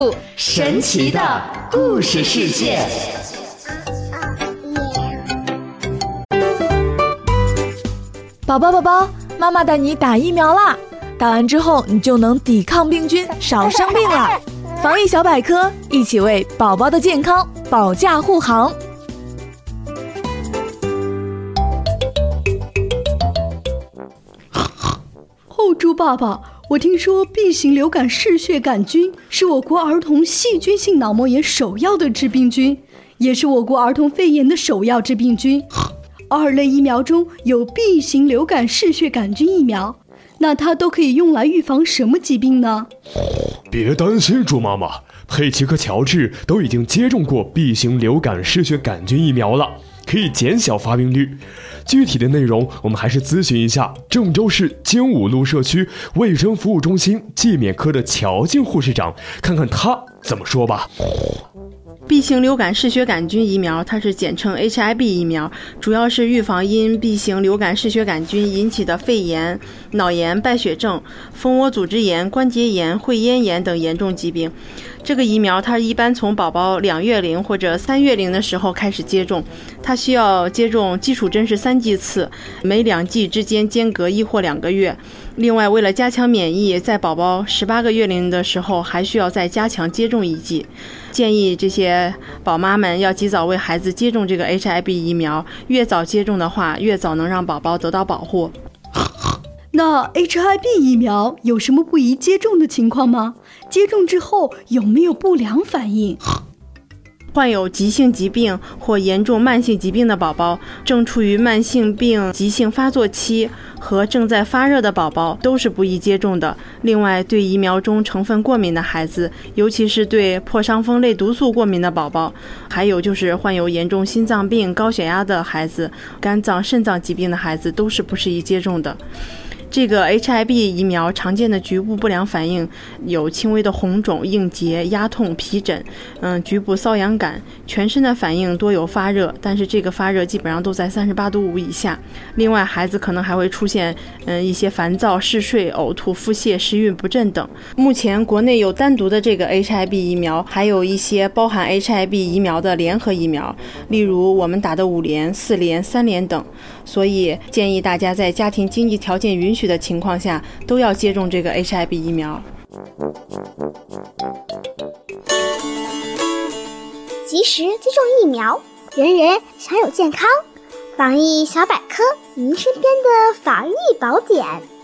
神奇的故事世界。 宝宝，妈妈带你打疫苗啦！打完之后，你就能抵抗病菌，少生病啦。防疫小百科，一起为宝宝的健康保驾护航。 猪爸爸，我听说 B 型流感嗜血杆菌是我国儿童细菌性脑膜炎首要的致病菌，也是我国儿童肺炎的首要致病菌。2类疫苗中有 B 型流感嗜血杆菌疫苗，那它都可以用来预防什么疾病呢？ 别担心，猪妈妈，佩奇和乔治都已经接种过 B 型流感嗜血杆菌疫苗了，可以减小发病率。具体的内容我们还是咨询一下郑州市精武路社区卫生服务中心季免科的乔静护士长，看看他怎么说吧。 B 型流感嗜血杆菌疫苗，它是简称 HIB 疫苗，主要是预防因 B 型流感嗜血杆菌引起的肺炎、脑炎、败血症、蜂窝组织炎、关节炎、会咽炎等严重疾病。这个疫苗它一般从宝宝2月龄或者3月龄的时候开始接种，它需要接种基础针是3剂次，每2剂之间间隔1或2个月。另外，为了加强免疫，在宝宝18个月龄的时候还需要再加强接种1剂。建议这些宝妈们要及早为孩子接种这个 HIB 疫苗，越早接种的话，越早能让宝宝得到保护。 那 HIB 疫苗有什么不宜接种的情况吗？接种之后有没有不良反应？ 患有急性疾病或严重慢性疾病的宝宝，正处于慢性病急性发作期和正在发热的宝宝都是不宜接种的。另外，对疫苗中成分过敏的孩子，尤其是对破伤风类毒素过敏的宝宝，还有就是患有严重心脏病、高血压的孩子、肝脏、肾脏疾病的孩子都是不适宜接种的。这个 HIB 疫苗常见的局部不良反应有轻微的红肿、硬结、压痛、皮疹，局部瘙痒感，全身的反应多有发热，但是这个发热基本上都在38度5以下。另外，孩子可能还会出现一些烦躁、嗜睡、呕吐、腹泻、食欲不振等。目前国内有单独的这个 HIB 疫苗，还有一些包含 HIB 疫苗的联合疫苗，例如我们打的5联、4联、3联等。所以建议大家在家庭经济条件允许的情况下，都要接种这个 HIB 疫苗。 及时接种疫苗，人人享有健康。防疫小百科，您身边的防疫宝典。